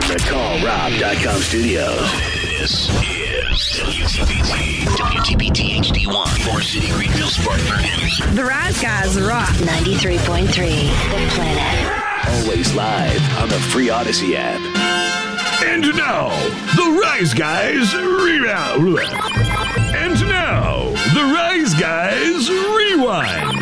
the CallRob.com studios. This is WGBT HD1, Moore City, Greenville, Spartanburg. The Rise Guys rock. 93.3, The Planet. Always live on the free Odyssey app. And now, the Rise Guys Rewind. And now, the Rise Guys Rewind.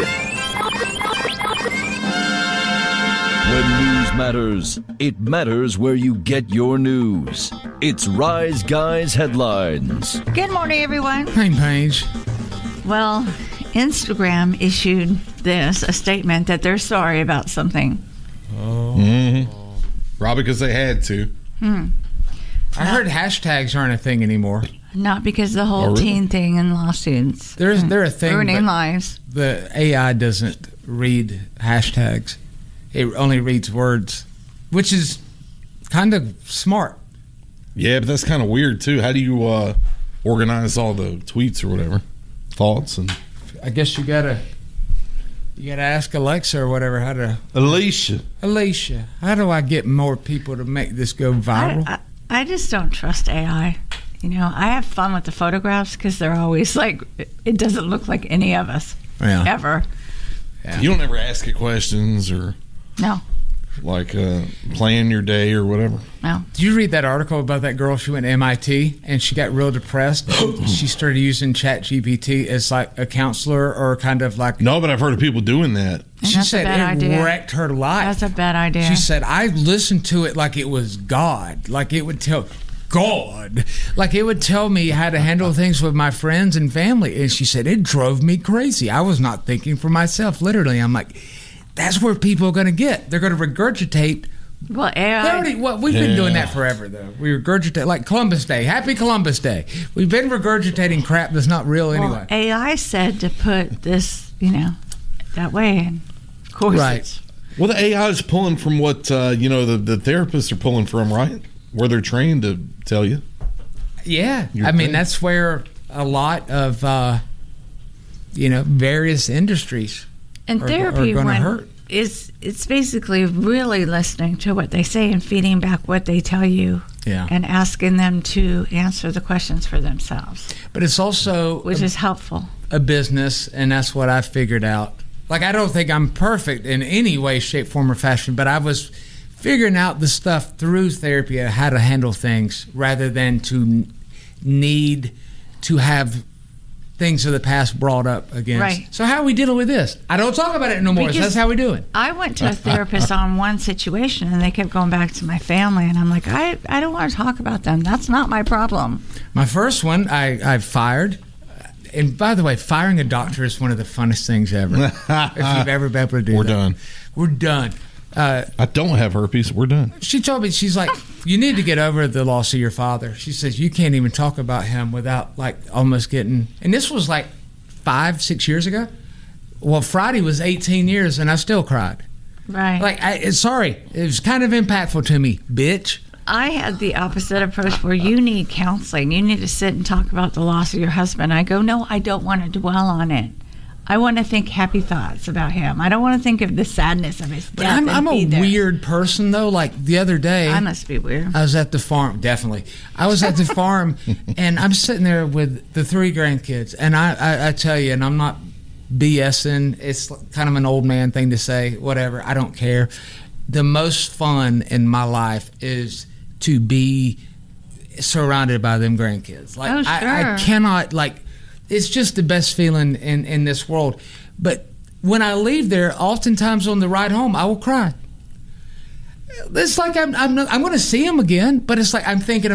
When news matters, it matters where you get your news. It's Rise Guys Headlines. Good morning, everyone. Hey, Paige. Well, Instagram issued a statement that they're sorry about something. Probably because they had to. I heard hashtags aren't a thing anymore. Not because the whole teen thing and lawsuits. They're a thing. Ruining lives. The AI doesn't read hashtags. It only reads words, which is kind of smart. Yeah, but that's kind of weird, too. How do you organize all the tweets or whatever? Thoughts? And I guess you gotta ask Alexa or whatever how to... Alicia, how do I get more people to make this go viral? I just don't trust AI. You know, I have fun with the photographs because they're always like, it doesn't look like any of us. Yeah. Ever. Yeah. You don't ever ask it questions or... No. Like plan your day or whatever. No. Did you read that article about that girl? She went to MIT and she got real depressed. She started using ChatGPT as like a counselor or kind of like... No, but I've heard of people doing that. She said it wrecked her life. That's a bad idea. She said, I listened to it like it was God. Like it would tell... God. Like it would tell me how to handle things with my friends and family. And she said, it drove me crazy. I was not thinking for myself, literally. I'm like... That's where people are going to get. They're going to regurgitate. Well, AI... We've been doing that forever, though. We regurgitate, like Columbus Day. Happy Columbus Day. We've been regurgitating crap that's not real anyway. Well, AI said to put this, that way. And of course right. Well, the AI is pulling from what, the therapists are pulling from, right? Where they're trained to tell you. Yeah. That's where a lot of, various industries... And therapy it's basically really listening to what they say and feeding back what they tell you, and asking them to answer the questions for themselves. But it's also which is helpful. A business, and that's what I figured out. Like I don't think I'm perfect in any way, shape, form, or fashion, but I was figuring out the stuff through therapy of how to handle things rather than to need to have things of the past brought up against. Right. So how are we dealing with this? I don't talk about it no more. That's how we do it. I went to a therapist on one situation, and they kept going back to my family, and I'm like, I don't want to talk about them. That's not my problem. My first one, I fired. And by the way, firing a doctor is one of the funnest things ever. If you've ever been able to do that. We're done. I don't have herpes. We're done. She told me, she's like, you need to get over the loss of your father. She says, you can't even talk about him without like almost getting, and this was like 5-6 years ago. Well, Friday was 18 years and I still cried. Right. Like, sorry, it was kind of impactful to me, bitch. I had the opposite approach where you need counseling. You need to sit and talk about the loss of your husband. I go, no, I don't want to dwell on it. I want to think happy thoughts about him. I don't want to think of the sadness of his death. But I'm a weird person, though. Like the other day... I must be weird. I was at the farm. Definitely. I was at the farm, and I'm sitting there with the 3 grandkids. And I tell you, and I'm not BSing. It's kind of an old man thing to say. Whatever. I don't care. The most fun in my life is to be surrounded by them grandkids. Like, oh, sure. I cannot, like... It's just the best feeling in this world. But when I leave there, oftentimes on the ride home, I will cry. It's like I'm going to see him again, but it's like I'm thinking